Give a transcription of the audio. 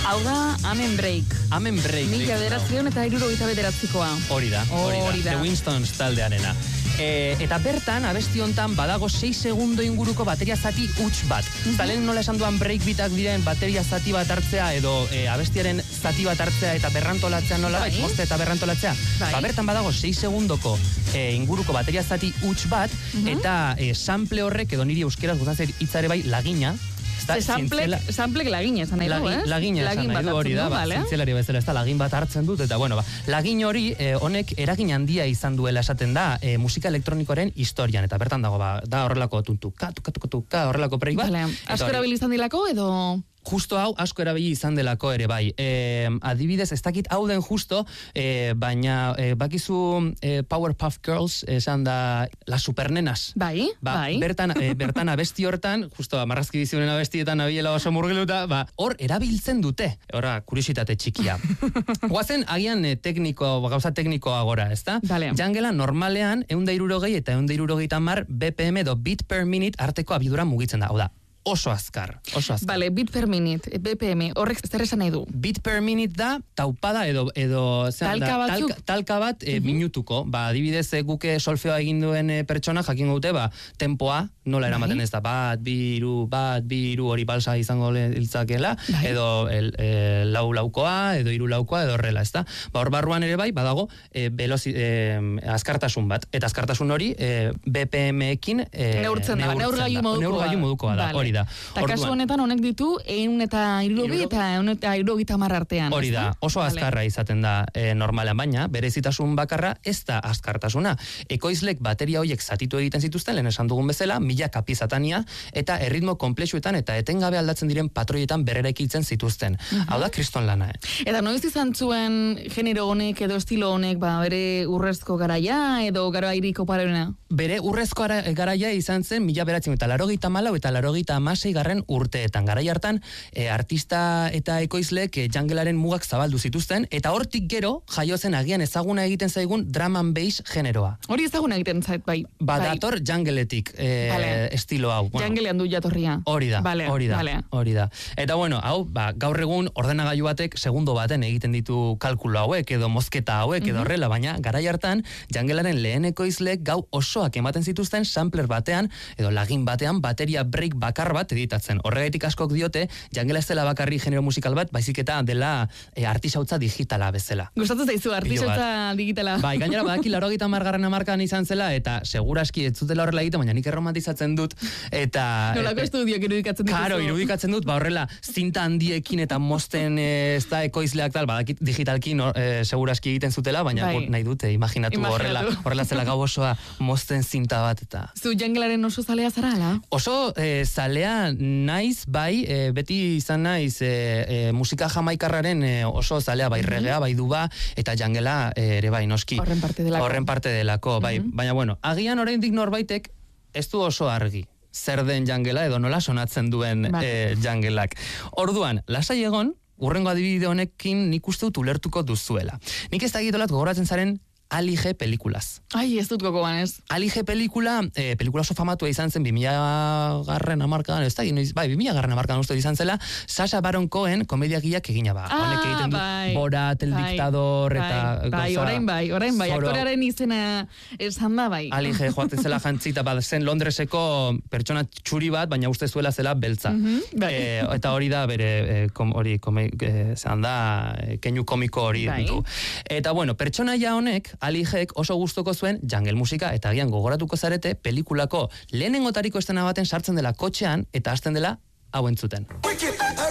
Hau da, Amen Break. Amen Break. 1979koa. Hori da. The Winstons taldearena. Eta bertan, abesti hontan badago 6 segundo inguruko bateria zati huts bat. Zalen nola esan duan breakbeatak diren bateria zati bat hartzea edo abestiaren zati bat hartzea eta berrantolatzea nola, mozte eta berrantolatzea. Bertan badago 6 segundoko inguruko bateria zati huts bat eta sample horrek edo niri euskeraz gustatzen hitzare bai lagina. Samplek lagina esan nahi du, Lagina esan nahi du, hori da, zientzialari bezala, ez da, lagin bat hartzen dut, eta bueno, lagin hori honek eragin handia izan duela esaten da musika elektronikoaren historian, eta bertan dago, da horrelako tuntuka, horrelako preik bat. Asko erabili izan dilako, edo... Justo hau asko erabili izan delako ere bai. Adibidez, ez dakit hau den justo, baina bakizu Powerpuff Girls esan da las supernenas. Bai. Bertan abesti hortan, justo marrazki bizionen abestietan abiela oso murgiluta, hor erabiltzen dute. Horra, kuriositate txikia. Guazen, agian gauza teknikoa gora, ez da? Jangela normalean 160 eta 160 BPM edo beat per minute arteko abidura mugitzen da. Hau da, oso azkar. Vale, beat per minute, BPM, horrek zer esan nahi du? Beat per minute da, taupada edo talka bat minutuko. Adibidez, guke solfeoa egin duen pertsona jakin dute, tempoa nola eramaten ez da, bat, biru, hori balsa izango hiltzakela, edo laukoa, edo hiru laukoa, edo horrela, ez da. Hor barruan ere bai, badago, azkartasun bat. Eta azkartasun hori, BPM-ekin neurgailu modukoa da, hori da. Eta kasu honetan honek ditu 160 eta 170 artean. Hori da, oso azkarra izaten da normalean, baina berezitasun bakarra ez da azkartasuna. Ekoizlek bateria horiek zatitu egiten zituzten, lehen esan dugun bezala, milaka piezatania, eta erritmo konplexuetan eta etengabe aldatzen diren patroietan berreraikitzen zituzten. Hau da, kriston lana. Eta noiz izan zuen genero honek edo estilo honek bere urrezko garaia edo garairiko pararena? Bere urrezko garaia izan zen 1984 eta 86 urteetan. Garai hartan, artista eta ekoizlek jangelaren mugak zabaldu zituzten, eta hortik gero, jaio zen agian ezaguna egiten zaigun drum and bass generoa. Hori ezaguna egiten zait, bai. Dator jangeletik estilo hau. Jangelean du jatorria. Hori da. Eta bueno, hau, gaur egun ordenagailu batek segundo baten egiten ditu kalkulo hauek, edo mozketa hauek, edo horrela, baina garai hartan, jangelaren lehen ekoizlek gau osoak ematen zituzten sampler batean, edo lagin batean, bateria break bakar bat editatzen. Horregaitik askok diote, jangela ez dela bakarri genero musikal bat, baizik eta dela artisautza digitala bezala. Gustatzen zaizu artisautza digitala. Bai, gainera badaki 80. hamarkadan izan zela, eta seguraski ez zutela horrela egiten, baina nik erromantizatzen dut, eta... Nolako estudioak irudikatzen dut. Karo, irudikatzen dut, horrela, zinta handiekin eta mozten ez da ekoizleak tal, badakit digitalki seguraski egiten zutela, baina nahi dute, imaginatu horrela zela gau osoa mozten zinta bat, eta... Zu jangelaren oso zalea zara, ala? Oso zalea naiz, bai, beti izan naiz musika jamaikarraren oso zalea, bai regea, bai duba, eta jangela ere bai noski. Horren parte delako. Bai. Baina bueno, agian oraindik norbaitek ez du oso argi zer den jangela edo nola sonatzen duen jangelak. Orduan, lasai egon, urrengo adibide honekin nik uste dut ulertuko duzuela. Nik ez dakitolat gogoratzen zaren Ali G pelikulaz. Ai, ez dut gogoan ez. Ali G pelikula oso famatua izan zen 2000 hamarkadan, ez da, bai, 2000 hamarkadan uste izan zela, Sacha Baron Cohen komediagiak egina ba. Honek egiten du Borat, El Dictador, eta... Bai, orain bai, aktorearen izena esan da, bai. Ali G joaten zela jantzita, zen Londreseko pertsona txuri bat, baina uste zuela zela beltza. Eta hori da, bere, zan da, keinu komiko hori ditu. Eta bueno, pertsonaia honek, Ali Gek oso gustoko zuen jungle musika, eta agian gogoratuko zarete pelikulako lehenengotariko estena baten sartzen dela kotxean eta hasten dela hau entzuten.